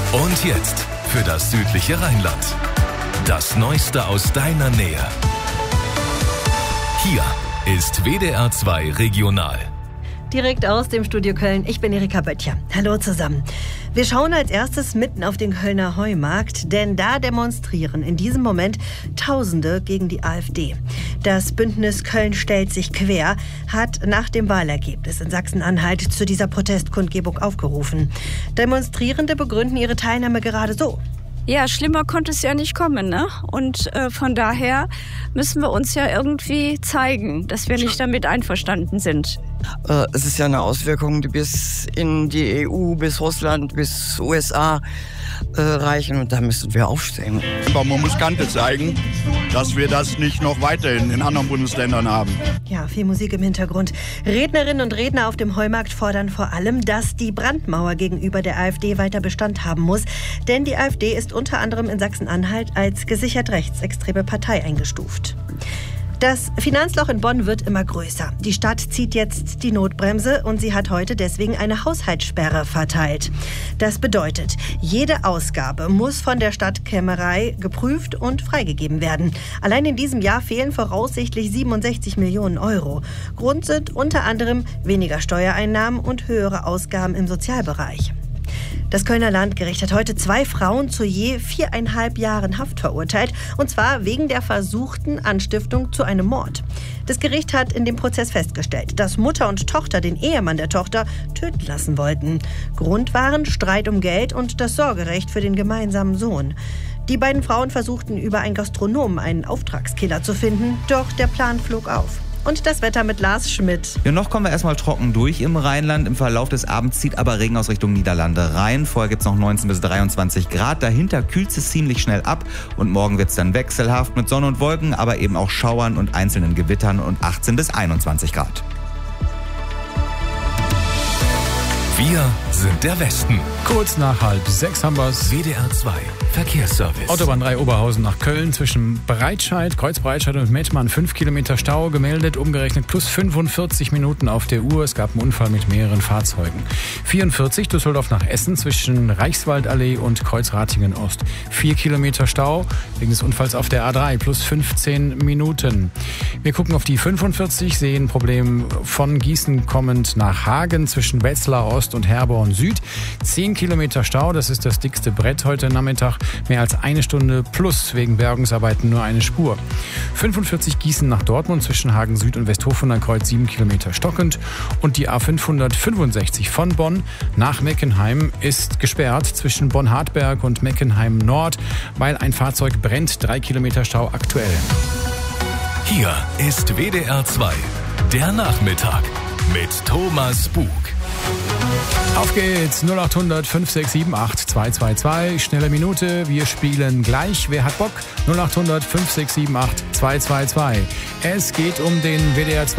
Und jetzt für das südliche Rheinland. Das Neueste aus deiner Nähe. Hier ist WDR 2 Regional. Direkt aus dem Studio Köln. Ich bin Erika Böttcher. Hallo zusammen. Wir schauen als erstes mitten auf den Kölner Heumarkt, denn da demonstrieren in diesem Moment Tausende gegen die AfD. Das Bündnis Köln stellt sich quer hat nach dem Wahlergebnis in Sachsen-Anhalt zu dieser Protestkundgebung aufgerufen. Demonstrierende begründen ihre Teilnahme gerade so. Ja, schlimmer konnte es ja nicht kommen, ne? Und von daher müssen wir uns ja irgendwie zeigen, dass wir nicht damit einverstanden sind. Es ist ja eine Auswirkung, die bis in die EU, bis Russland, bis USA reichen. Und da müssen wir aufstehen. Aber man muss Kante zeigen, dass wir das nicht noch weiterhin in anderen Bundesländern haben. Ja, viel Musik im Hintergrund. Rednerinnen und Redner auf dem Heumarkt fordern vor allem, dass die Brandmauer gegenüber der AfD weiter Bestand haben muss. Denn die AfD ist unter anderem in Sachsen-Anhalt als gesichert rechtsextreme Partei eingestuft. Das Finanzloch in Bonn wird immer größer. Die Stadt zieht jetzt die Notbremse und sie hat heute deswegen eine Haushaltssperre verteilt. Das bedeutet, jede Ausgabe muss von der Stadtkämmerei geprüft und freigegeben werden. Allein in diesem Jahr fehlen voraussichtlich 67 Millionen Euro. Grund sind unter anderem weniger Steuereinnahmen und höhere Ausgaben im Sozialbereich. Das Kölner Landgericht hat heute 2 Frauen zu je 4,5 Jahren Haft verurteilt, und zwar wegen der versuchten Anstiftung zu einem Mord. Das Gericht hat in dem Prozess festgestellt, dass Mutter und Tochter den Ehemann der Tochter töten lassen wollten. Grund waren Streit um Geld und das Sorgerecht für den gemeinsamen Sohn. Die beiden Frauen versuchten über einen Gastronomen einen Auftragskiller zu finden, doch der Plan flog auf. Und das Wetter mit Lars Schmidt. Ja, noch kommen wir erstmal trocken durch im Rheinland. Im Verlauf des Abends zieht aber Regen aus Richtung Niederlande rein. Vorher gibt es noch 19 bis 23 Grad. Dahinter kühlt es ziemlich schnell ab. Und morgen wird es dann wechselhaft mit Sonne und Wolken, aber eben auch Schauern und einzelnen Gewittern und 18 bis 21 Grad. Wir sind der Westen. Kurz nach 5:30 haben wir es. WDR 2 Verkehrsservice. Autobahn 3 Oberhausen nach Köln zwischen Breitscheid, Kreuz Breitscheid und Mettmann 5 Kilometer Stau gemeldet, umgerechnet plus 45 Minuten auf der Uhr. Es gab einen Unfall mit mehreren Fahrzeugen. 44 Düsseldorf nach Essen zwischen Reichswaldallee und Kreuzratingen Ost. 4 Kilometer Stau wegen des Unfalls auf der A3 plus 15 Minuten. Wir gucken auf die 45, sehen Problem von Gießen kommend nach Hagen zwischen Wetzlar Ost und Herborn Süd. 10 Kilometer Stau, das ist das dickste Brett heute Nachmittag. Mehr als eine Stunde plus wegen Bergungsarbeiten nur eine Spur. 45 Gießen nach Dortmund zwischen Hagen Süd und Westhofen am Kreuz 7 Kilometer stockend. Und die A565 von Bonn nach Meckenheim ist gesperrt zwischen Bonn-Hartberg und Meckenheim Nord, weil ein Fahrzeug brennt. 3 Kilometer Stau aktuell. Hier ist WDR 2, der Nachmittag mit Thomas Bug. Auf geht's, 0800 5678 222, schnelle Minute, wir spielen gleich. Wer hat Bock? 0800 5678 222. Es geht um den WDR 2